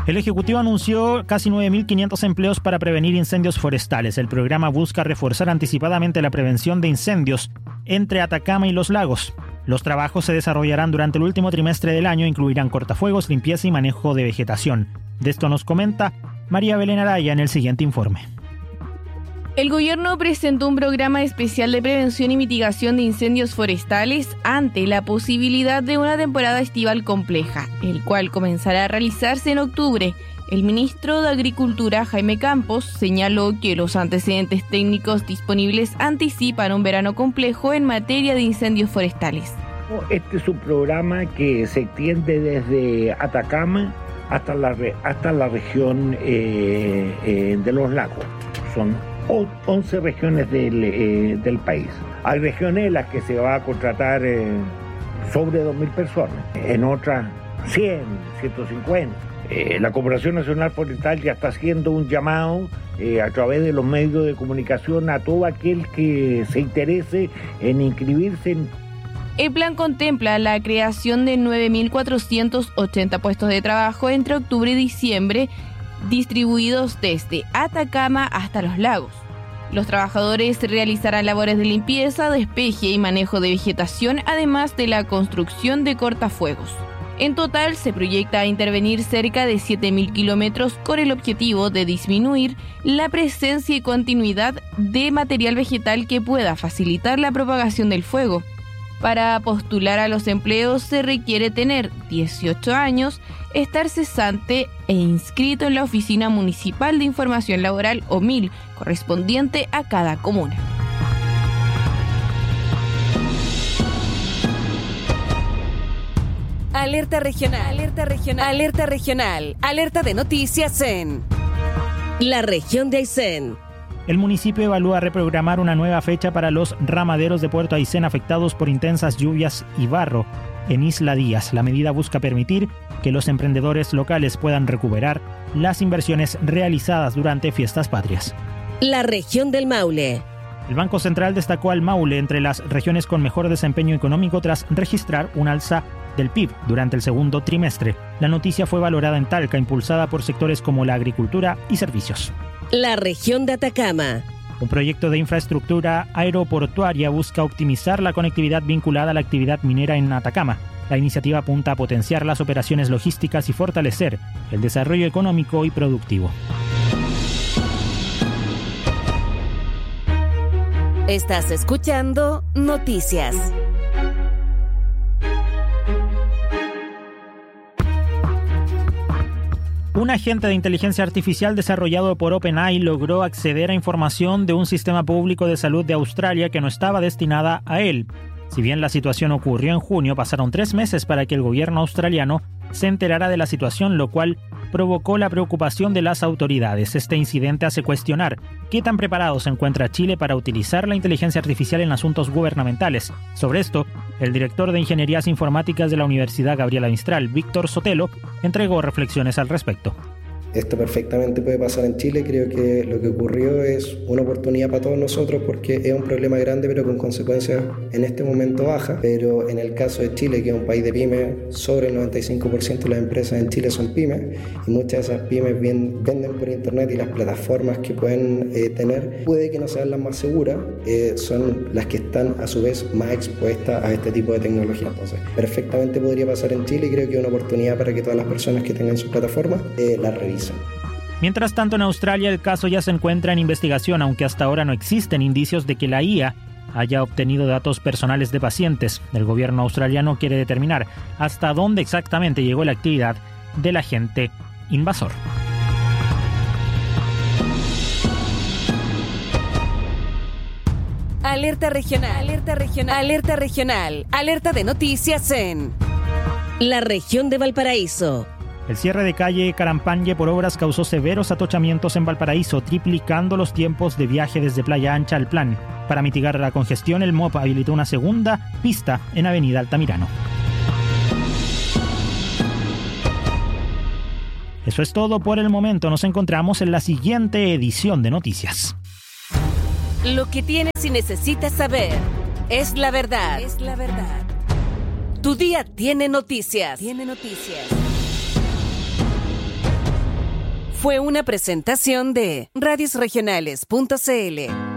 El Ejecutivo anunció casi 9.500 empleos para prevenir incendios forestales. El programa busca reforzar anticipadamente la prevención de incendios entre Atacama y los lagos. Los trabajos se desarrollarán durante el último trimestre del año, incluirán cortafuegos, limpieza y manejo de vegetación. De esto nos comenta María Belén Araya en el siguiente informe. El gobierno presentó un programa especial de prevención y mitigación de incendios forestales ante la posibilidad de una temporada estival compleja, el cual comenzará a realizarse en octubre. El ministro de Agricultura, Jaime Campos, señaló que los antecedentes técnicos disponibles anticipan un verano complejo en materia de incendios forestales. Este es un programa que se extiende desde Atacama hasta la región de los lagos. Son 11 regiones del país. Hay regiones en las que se va a contratar sobre 2.000 personas, en otras 100, 150. La Corporación Nacional Forestal ya está haciendo un llamado a través de los medios de comunicación a todo aquel que se interese en inscribirse. El plan contempla la creación de 9.480 puestos de trabajo entre octubre y diciembre, distribuidos desde Atacama hasta los lagos. Los trabajadores realizarán labores de limpieza, despeje y manejo de vegetación, además de la construcción de cortafuegos. En total, se proyecta intervenir cerca de 7.000 kilómetros con el objetivo de disminuir la presencia y continuidad de material vegetal que pueda facilitar la propagación del fuego. Para postular a los empleos se requiere tener 18 años, estar cesante e inscrito en la Oficina Municipal de Información Laboral OMIL, correspondiente a cada comuna. Alerta regional, alerta regional, alerta regional, alerta de noticias en la región de Aysén. El municipio evalúa reprogramar una nueva fecha para los ramaderos de Puerto Aysén afectados por intensas lluvias y barro en Isla Díaz. La medida busca permitir que los emprendedores locales puedan recuperar las inversiones realizadas durante fiestas patrias. La región del Maule. El Banco Central destacó al Maule entre las regiones con mejor desempeño económico tras registrar un alza del PIB durante el segundo trimestre. La noticia fue valorada en Talca, impulsada por sectores como la agricultura y servicios. La región de Atacama. Un proyecto de infraestructura aeroportuaria busca optimizar la conectividad vinculada a la actividad minera en Atacama. La iniciativa apunta a potenciar las operaciones logísticas y fortalecer el desarrollo económico y productivo. Estás escuchando Noticias. Un agente de inteligencia artificial desarrollado por OpenAI logró acceder a información de un sistema público de salud de Australia que no estaba destinada a él. Si bien la situación ocurrió en junio, pasaron 3 meses para que el gobierno australiano se enterara de la situación, lo cual provocó la preocupación de las autoridades. Este incidente hace cuestionar qué tan preparado se encuentra Chile para utilizar la inteligencia artificial en asuntos gubernamentales. Sobre esto, el director de Ingenierías Informáticas de la Universidad Gabriela Mistral, Víctor Sotelo, entregó reflexiones al respecto. Esto perfectamente puede pasar en Chile. Creo que lo que ocurrió es una oportunidad para todos nosotros porque es un problema grande pero con consecuencias en este momento bajas. Pero en el caso de Chile, que es un país de pymes, sobre el 95% de las empresas en Chile son pymes y muchas de esas pymes venden por internet y las plataformas que pueden tener puede que no sean las más seguras, son las que están a su vez más expuestas a este tipo de tecnología. Entonces, perfectamente podría pasar en Chile y creo que es una oportunidad para que todas las personas que tengan sus plataformas las revisen. Mientras tanto, en Australia el caso ya se encuentra en investigación, aunque hasta ahora no existen indicios de que la IA haya obtenido datos personales de pacientes. El gobierno australiano quiere determinar hasta dónde exactamente llegó la actividad del agente invasor. Alerta regional, alerta regional, alerta regional, alerta de noticias en la región de Valparaíso. El cierre de calle Carampañe por obras causó severos atochamientos en Valparaíso, triplicando los tiempos de viaje desde Playa Ancha al Plan. Para mitigar la congestión, el MOP habilitó una segunda pista en Avenida Altamirano. Eso es todo por el momento. Nos encontramos en la siguiente edición de Noticias. Lo que tienes y necesitas saber es la verdad. Es la verdad. Tu día tiene noticias. Tiene noticias. Fue una presentación de radiosregionales.cl.